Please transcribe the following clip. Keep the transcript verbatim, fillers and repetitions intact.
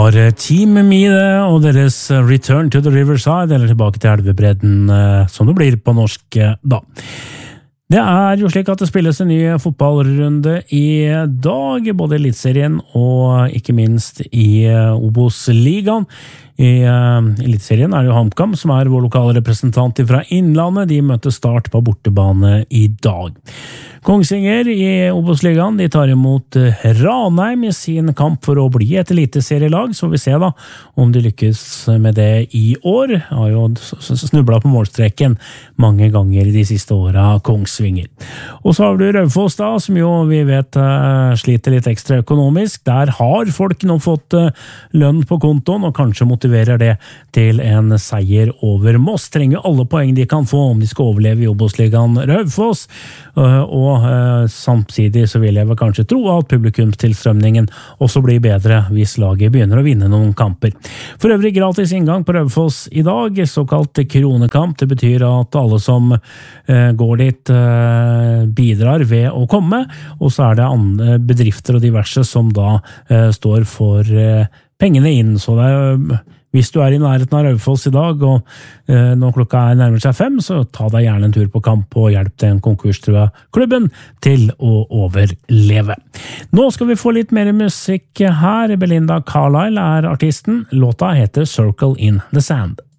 Var Team Mide og deres Return to the Riverside, eller tilbake til elvebredden, som det blir på norsk da. Det er jo slik at det spilles en ny fotballrunde i dag, både i Elitserien og ikke minst i Obos-ligaen. I Elitserien er det jo HamKam, som er vår lokale representant fra Innlandet. De møter Start på bortebane i dag. Kongsvinger i Obos-ligaen, de tar imot Ranheim i sin kamp for å bli et eliteserielag, så vi ser da om de lykkes med det i år. De har jo snublet på målstreken mange ganger de siste årene, Kongsvinger. Og så har du Raufoss da, som jo vi vet sliter litt ekstra økonomisk. Der har folk nå fått lønn på kontoen, og kanskje motiverer det til en seier over Moss. Trenger alle poeng de kan få om de skal overleve i Obos-ligaen Raufoss, og Og eh, samtidig så vil jeg vel kanskje tro at publikumstilstrømningen også blir bedre hvis laget begynner å vinne noen kamper. For øvrig gratis inngang på Raufoss i dag, såkalt kronekamp. Det betyr at alle som eh, går dit eh, bidrar ved å komme, og så er det andre bedrifter og diverse som da eh, står for eh, pengene inn. Så det er Hvis du er i nærheten av Raufoss i dag, og eh, når klokka er nærmer seg fem, så ta deg gjerne en tur på kamp og hjelp den konkurstrua klubben til å overleve. Nå skal vi få litt mer musikk her. Belinda Carlisle er artisten. Låta heter Circle in the Sand.